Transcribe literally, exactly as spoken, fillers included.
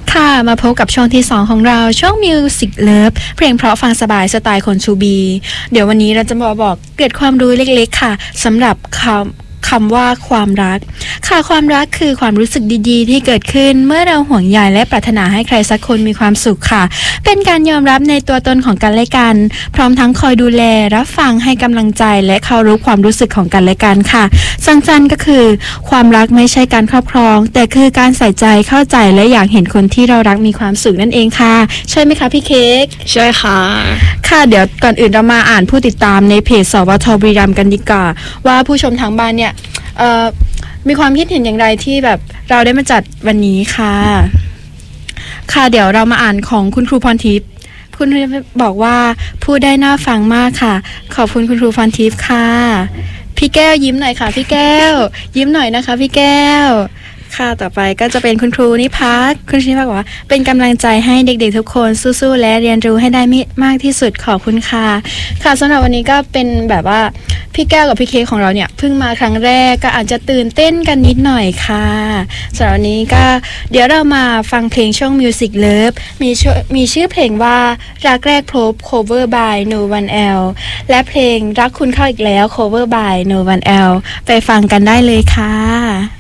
ค่ะมาพบกับช่วงที่สองของเราช่วง Music Love เพลงเพราะฟังสบายสไตล์คนชูบีเดี๋ยววันนี้เราจะมาบอกเกร็ดความรู้เล็กๆค่ะสำหรับคำคำว่าความรักค่ะความรักคือความรู้สึกดีๆที่เกิดขึ้นเมื่อเราห่วงใยและปรารถนาให้ใครสักคนมีความสุขค่ะเป็นการยอมรับในตัวตนของกันและกันพร้อมทั้งคอยดูแลรับฟังให้กำลังใจและเคารพความรู้สึกของกันและกันค่ะสั้นๆก็คือความรักไม่ใช่การครอบครองแต่คือการใส่ใจเข้าใจและอยากเห็นคนที่เรารักมีความสุขนั่นเองค่ะใช่ไหมคะพี่เค้กใช่ค่ะค่ะเดี๋ยวก่อนอื่นเรามาอ่านผู้ติดตามในเพจสวทบุรีรัมย์กันดีกว่าว่าผู้ชมทางบ้านเนี่ยเอ่อมีความคิดเห็นอย่างไรที่แบบเราได้มาจัดวันนี้ค่ะค่ะเดี๋ยวเรามาอ่านของคุณครูพรทิพย์คุณครูบอกว่าพูดได้น่าฟังมากค่ะขอบคุณคุณครูพรทิพย์ค่ะพี่แก้วยิ้มหน่อยค่ะพี่แก้วยิ้มหน่อยนะคะพี่แก้วค่ะต่อไปก็จะเป็นคุณครูนิพัฒน์คุณครูนิพัฒน์บอกว่าเป็นกำลังใจให้เด็กๆทุกคนสู้ๆและเรียนรู้ให้ได้มากที่สุดขอบคุณค่ะค่ะสำหรับวันนี้ก็เป็นแบบว่าพี่แก้วกับพี่เคของเราเนี่ยเพิ่งมาครั้งแรกก็อาจจะตื่นเต้นกันนิดหน่อยค่ะสำหรับวันนี้ก็เดี๋ยวเรามาฟังเพลงช่วง Music Love มีชื่อมีชื่อเพลงว่ารักแรกพบ cover by No One Else และเพลงรักคุณเข้าอีกแล้ว cover by No One Else ไปฟังกันได้เลยค่ะ